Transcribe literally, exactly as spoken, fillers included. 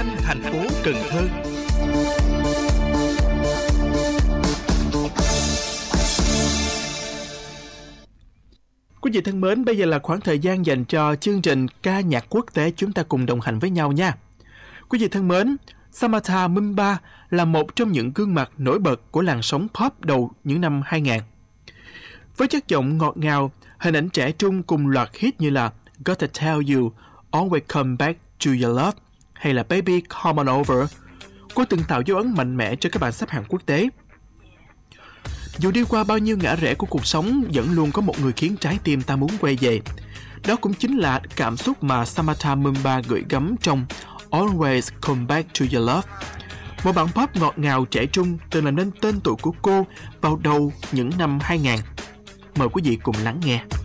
thanh thành phố Cần Thơ. Quý vị thân mến, bây giờ là khoảng thời gian dành cho chương trình ca nhạc quốc tế, chúng ta cùng đồng hành với nhau nha. Quý vị thân mến, Samatha Mumba là một trong những gương mặt nổi bật của làn sóng pop đầu những năm hai nghìn. Với chất giọng ngọt ngào, hình ảnh trẻ trung cùng loạt hit như là Gotta Tell You, Always Come Back to Your Love hay là Baby Come On Over, cô từng tạo dấu ấn mạnh mẽ cho các bảng xếp hạng quốc tế. Dù đi qua bao nhiêu ngã rẽ của cuộc sống, vẫn luôn có một người khiến trái tim ta muốn quay về. Đó cũng chính là cảm xúc mà Samatha Mumba gửi gắm trong Always Come Back to Your Love, một bản pop ngọt ngào trẻ trung từng làm nên tên tuổi của cô vào đầu những năm hai nghìn. Mời quý vị cùng lắng nghe.